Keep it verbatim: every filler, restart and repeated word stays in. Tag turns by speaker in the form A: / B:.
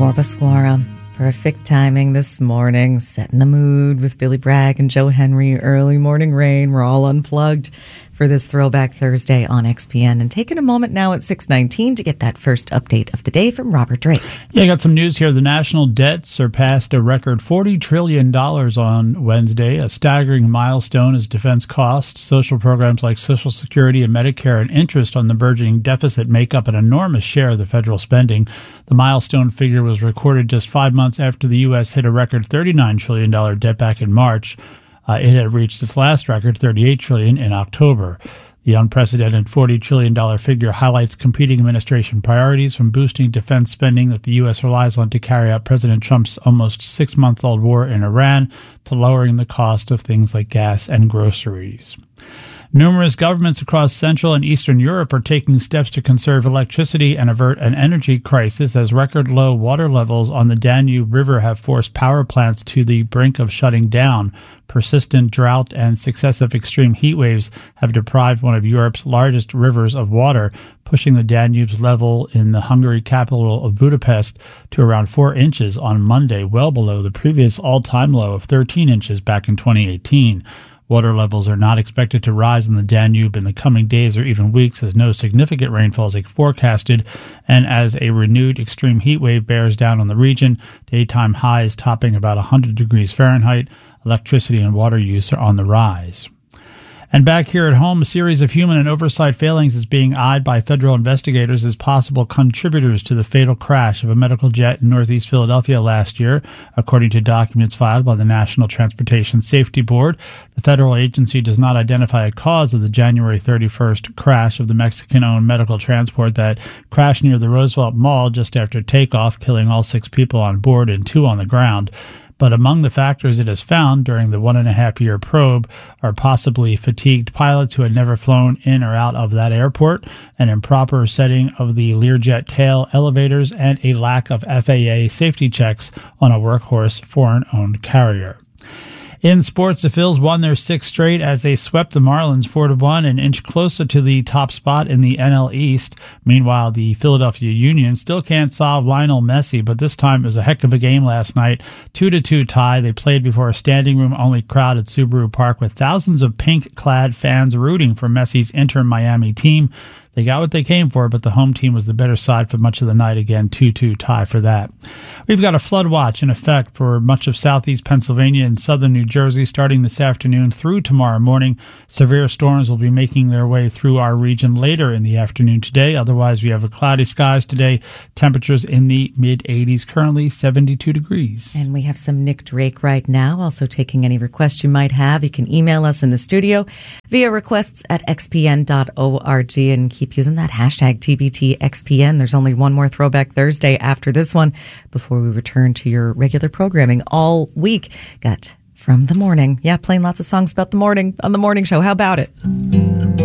A: Orbasquara. Perfect timing this morning, setting the mood with Billy Bragg and Joe Henry. Early morning rain. We're all unplugged for this Throwback Thursday on X P N. And taking a moment now at six nineteen to get that first update of the day from Robert Drake.
B: Yeah, I got some news here. The national debt surpassed a record forty trillion dollars on Wednesday, a staggering milestone as defense costs, social programs like Social Security and Medicare, and interest on the burgeoning deficit make up an enormous share of the federal spending. The milestone figure was recorded just five months after the U S hit a record thirty-nine trillion dollars debt back in March. Uh, it had reached its last record, thirty-eight trillion dollars, in October. The unprecedented forty trillion dollars figure highlights competing administration priorities, from boosting defense spending that the U S relies on to carry out President Trump's almost six-month-old war in Iran, to lowering the cost of things like gas and groceries. Numerous governments across Central and Eastern Europe are taking steps to conserve electricity and avert an energy crisis, as record low water levels on the Danube River have forced power plants to the brink of shutting down. Persistent drought and successive extreme heat waves have deprived one of Europe's largest rivers of water, pushing the Danube's level in the Hungary capital of Budapest to around four inches on Monday, well below the previous all-time low of thirteen inches back in twenty eighteen. Water levels are not expected to rise in the Danube in the coming days or even weeks, as no significant rainfall is forecasted, and as a renewed extreme heat wave bears down on the region, daytime highs topping about one hundred degrees Fahrenheit. Electricity and water use are on the rise. And back here at home, a series of human and oversight failings is being eyed by federal investigators as possible contributors to the fatal crash of a medical jet in northeast Philadelphia last year, according to documents filed by the National Transportation Safety Board. The federal agency does not identify a cause of the January thirty-first crash of the Mexican-owned medical transport that crashed near the Roosevelt Mall just after takeoff, killing all six people on board and two on the ground. But among the factors it has found during the one-and-a-half-year probe are possibly fatigued pilots who had never flown in or out of that airport, an improper setting of the Learjet tail elevators, and a lack of F A A safety checks on a workhorse foreign-owned carrier. In sports, the Phils won their sixth straight as they swept the Marlins four to one and inched closer to the top spot in the N L East. Meanwhile, the Philadelphia Union still can't solve Lionel Messi, but this time it was a heck of a game last night. two to two tie. They played before a standing-room-only crowd at Subaru Park with thousands of pink-clad fans rooting for Messi's Inter Miami team. They got what they came for, but the home team was the better side for much of the night. Again, two two tie for that. We've got a flood watch in effect for much of southeast Pennsylvania and southern New Jersey starting this afternoon through tomorrow morning. Severe storms will be making their way through our region later in the afternoon today. Otherwise, we have a cloudy skies today. Temperatures in the mid-eighties, currently seventy-two degrees.
A: And we have some Nick Drake right now, also taking any requests you might have. You can email us in the studio via requests at x p n dot org and keep using that hashtag T B T X P N. There's only one more Throwback Thursday after this one before we return to your regular programming all week. Got From the Morning. Yeah, playing lots of songs about the morning on the morning show. How about it?